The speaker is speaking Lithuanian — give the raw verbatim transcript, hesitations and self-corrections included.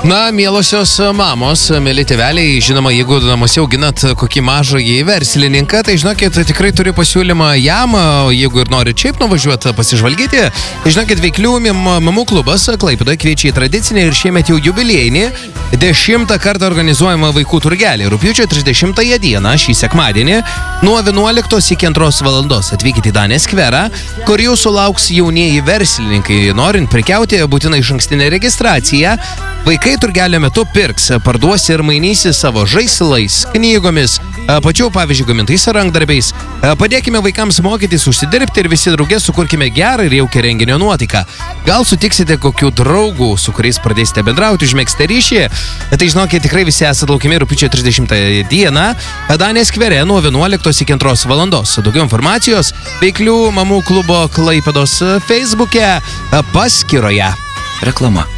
Na, mielosios mamos, mėly tėveliai, žinoma, jeigu namuose auginat kokį mažąjį verslininką, tai žinokit, tikrai turi pasiūlymą jam, jeigu ir nori šiaip nuvažiuoti pasižvalgyti. Žinokit, Veiklių mamų klubas Klaipėdoje kviečia į tradicinį ir šiemet jau jubiliejinį dešimtą kartą organizuojamą vaikų turgelį. Rugpjūčio trisdešimtąją dieną, šį sekmadienį, nuo vienuoliktos iki antros valandos atvykite į Danės skverą, kur jūsų lauks jaunieji verslininkai. Norint prekiauti, būtina išankstinė registracija. Vaikai turgelio metu pirks, parduos ir mainysi savo žaislais, knygomis, pačiau, pavyzdžiui, gamintais rankdarbiais. Padėkime vaikams mokytis užsidirbti ir visi drauge sukurkime gerą ir jaukią renginio nuotaiką. Gal sutiksite kokių draugų, su kuriais pradėsite bendrauti, užmėgsite ryšį. Tai žinokit, tikrai visi esate laukiami rugpjūčio trisdešimtąją dieną Danės skvere nuo vienuoliktos iki antros valandos. Daugiau informacijos Veiklių mamų klubo Klaipėdos Facebook'e paskyroje. Reklama.